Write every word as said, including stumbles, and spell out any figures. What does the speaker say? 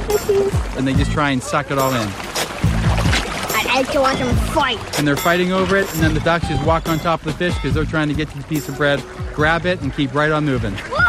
fishies. And they just try and suck it all in. I like to watch them fight. And they're fighting over it, and then the ducks just walk on top of the fish because they're trying to get to the piece of bread, grab it, and keep right on moving. Whoa!